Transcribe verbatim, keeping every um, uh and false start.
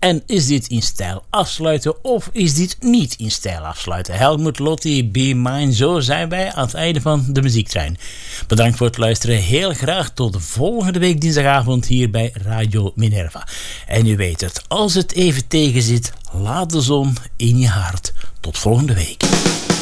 En is dit in stijl afsluiten of is dit niet in stijl afsluiten? Helmut Lotti, Be Mine, zo zijn wij aan het einde van de muziektrein. Bedankt voor het luisteren. Heel graag tot de volgende week dinsdagavond hier bij Radio Minerva. En u weet het, als het even tegen zit, laat de zon in je hart. Tot volgende week.